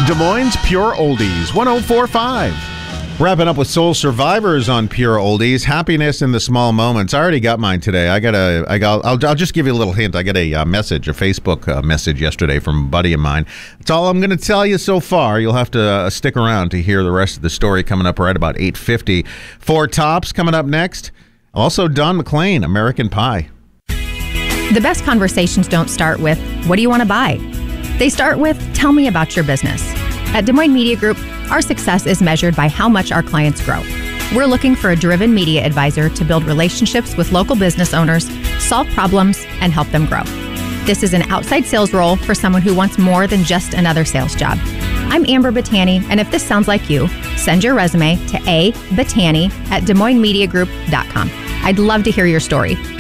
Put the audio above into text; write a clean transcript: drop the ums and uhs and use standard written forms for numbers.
Des Moines Pure Oldies, 104.5. Wrapping up with Soul Survivors on Pure Oldies. Happiness in the small moments. I already got mine today. I'll just give you a little hint. I got a message, a Facebook message yesterday from a buddy of mine. That's all I'm going to tell you so far. You'll have to stick around to hear the rest of the story coming up right about 8:50. Four Tops coming up next. Also, Don McLean, American Pie. The best conversations don't start with, what do you want to buy? They start with, tell me about your business. At Des Moines Media Group, our success is measured by how much our clients grow. We're looking for a driven media advisor to build relationships with local business owners, solve problems, and help them grow. This is an outside sales role for someone who wants more than just another sales job. I'm Amber Battani, and if this sounds like you, send your resume to abattani@DesMoinesMediaGroup.com. I'd love to hear your story.